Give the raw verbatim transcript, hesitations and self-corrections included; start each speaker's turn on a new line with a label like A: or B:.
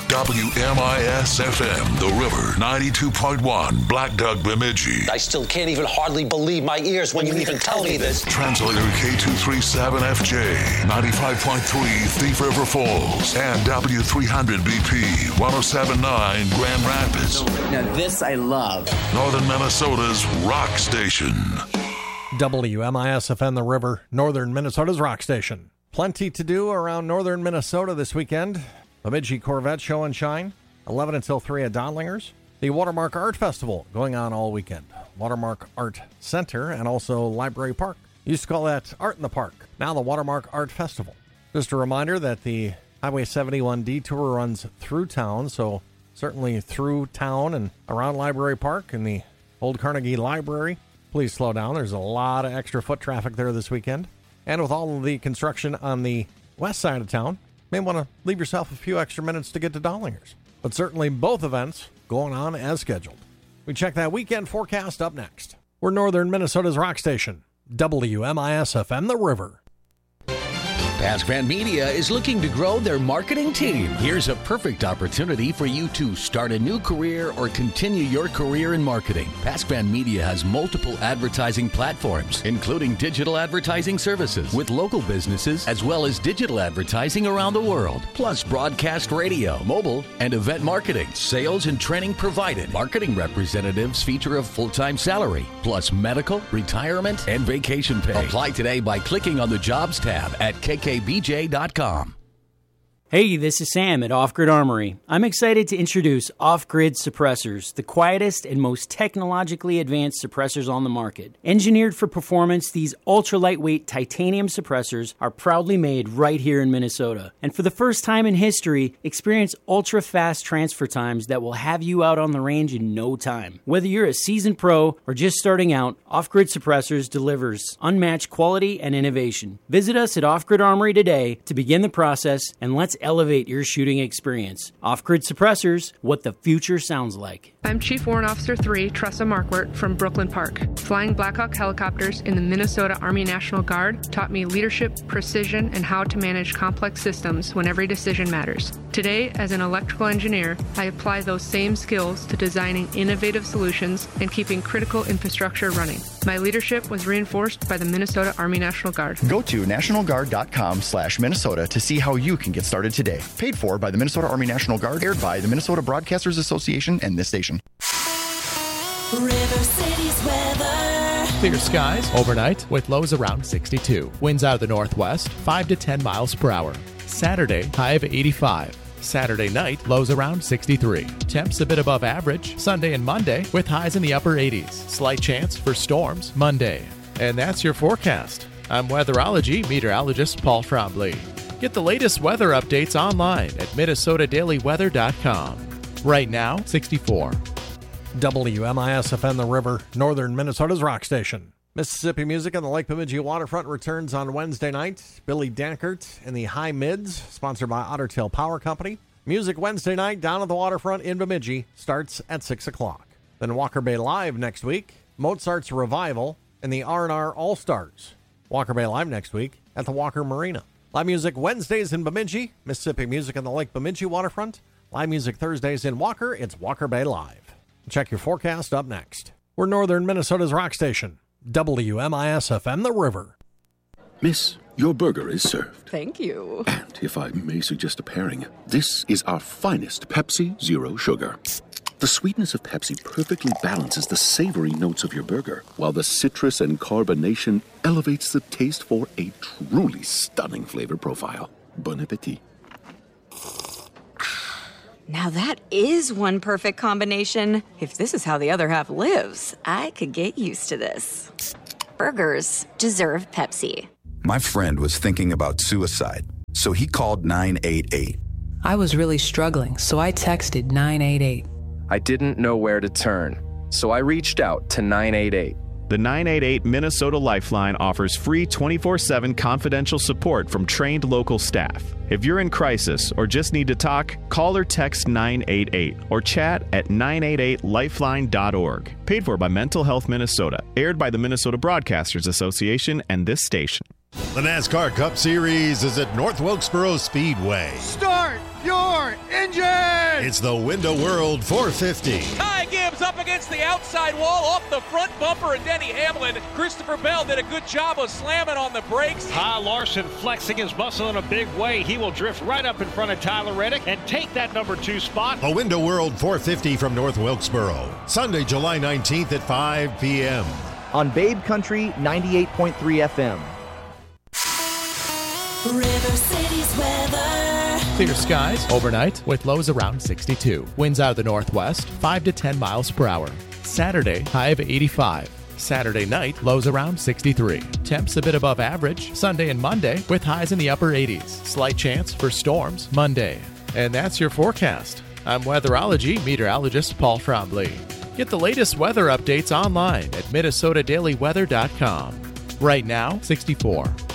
A: W M I S F M, The River, ninety-two point one, Black Duck, Bemidji.
B: I still can't even hardly believe my ears when you even tell me this.
A: Translator K two thirty-seven F J, ninety-five point three, Thief River Falls, and W three hundred B P, one oh seven point nine, Grand Rapids.
C: Now this I love.
A: Northern Minnesota's rock station.
D: W M I S F M, The River, Northern Minnesota's rock station. Plenty to do around Northern Minnesota this weekend. Bemidji Corvette Show and Shine, eleven until three at Donlingers. The Watermark Art Festival going on all weekend. Watermark Art Center and also Library Park. Used to call that Art in the Park. Now the Watermark Art Festival. Just a reminder that the Highway seventy-one detour runs through town, so certainly through town and around Library Park and the Old Carnegie Library. Please slow down. There's a lot of extra foot traffic there this weekend. And with all of the construction on the west side of town, you may want to leave yourself a few extra minutes to get to Donlingers. But certainly both events going on as scheduled. We check that weekend forecast up next. We're Northern Minnesota's rock station, W M I S F M, The River.
E: Pascran Media is looking to grow their marketing team. Here's a perfect opportunity for you to start a new career or continue your career in marketing. Pascran Media has multiple advertising platforms, including digital advertising services with local businesses, as well as digital advertising around the world, plus broadcast radio, mobile, and event marketing. Sales and training provided. Marketing representatives feature a full-time salary, plus medical, retirement, and vacation pay. Apply today by clicking on the Jobs tab at K K B J dot com.
F: Hey, this is Sam at Off Grid Armory. I'm excited to introduce Off Grid Suppressors, the quietest and most technologically advanced suppressors on the market. Engineered for performance, these ultra-lightweight titanium suppressors are proudly made right here in Minnesota. And for the first time in history, experience ultra-fast transfer times that will have you out on the range in no time. Whether you're a seasoned pro or just starting out, Off Grid Suppressors delivers unmatched quality and innovation. Visit us at Off Grid Armory today to begin the process, and let's elevate your shooting experience. Off-Grid Suppressors, what the future sounds like.
G: I'm Chief Warrant Officer three, Tressa Markwart from Brooklyn Park. Flying Black Hawk helicopters in the Minnesota Army National Guard taught me leadership, precision, and how to manage complex systems when every decision matters. Today, as an electrical engineer, I apply those same skills to designing innovative solutions and keeping critical infrastructure running. My leadership was reinforced by the Minnesota Army National Guard.
H: Go to national guard dot com slash Minnesota to see how you can get started today. Paid for by the Minnesota Army National Guard, aired by the Minnesota Broadcasters Association and this station.
I: River City's weather.
J: Clear skies overnight with lows around sixty-two. Winds out of the northwest, five to ten miles per hour. Saturday, high of eighty-five. Saturday night, lows around sixty-three. Temps a bit above average Sunday and Monday with highs in the upper eighties. Slight chance for storms Monday. And that's your forecast. I'm weatherology meteorologist Paul Trombley. Get the latest weather updates online at minnesota daily weather dot com. Right now, sixty-four.
D: W M I S F M, The River, Northern Minnesota's rock station. Mississippi music on the Lake Bemidji waterfront returns on Wednesday night. Billy Dankert and the High Mids, sponsored by Otter Tail Power Company. Music Wednesday night down at the waterfront in Bemidji starts at six o'clock. Then Walker Bay Live next week, Mozart's Revival, and the R and R All-Stars. Walker Bay Live next week at the Walker Marina. Live music Wednesdays in Bemidji, Mississippi music on the Lake Bemidji waterfront. Live music Thursdays in Walker, it's Walker Bay Live. Check your forecast up next. We're Northern Minnesota's rock station, W M I S F M, The River.
K: Miss, your burger is served.
L: Thank you.
K: And if I may suggest a pairing, this is our finest Pepsi Zero Sugar. The sweetness of Pepsi perfectly balances the savory notes of your burger, while the citrus and carbonation elevates the taste for a truly stunning flavor profile. Bon appetit.
L: Now that is one perfect combination. If this is how the other half lives, I could get used to this. Burgers deserve Pepsi.
M: My friend was thinking about suicide, so he called nine eight eight.
N: I was really struggling, so I texted nine eight eight.
O: I didn't know where to turn, so I reached out to nine eight eight.
P: The nine eight eight Minnesota Lifeline offers free twenty-four seven confidential support from trained local staff. If you're in crisis or just need to talk, call or text nine eight eight or chat at nine eight eight lifeline dot org. Paid for by Mental Health Minnesota. Aired by the Minnesota Broadcasters Association and this station.
Q: The NASCAR Cup Series is at North Wilkesboro Speedway.
R: Start your engine!
C: Gibbs!
Q: It's the Window World four fifty.
C: Ty Gibbs up against the outside wall, off the front bumper of Denny Hamlin. Christopher Bell did a good job of slamming on the brakes.
R: Kyle Larson flexing his muscle in a big way. He will drift right up in front of Tyler Reddick and take that number two spot.
Q: The Window World four fifty from North Wilkesboro. Sunday, July nineteenth at five p.m.
S: on Babe Country ninety-eight point three F M.
I: River City's weather.
J: Clear skies overnight with lows around sixty-two. Winds out of the northwest, five to ten miles per hour. Saturday, high of eighty-five. Saturday night, lows around sixty-three. Temps a bit above average Sunday and Monday with highs in the upper eighties. Slight chance for storms Monday. And that's your forecast. I'm weatherology meteorologist Paul Trombley. Get the latest weather updates online at minnesota daily weather dot com. Right now, sixty-four.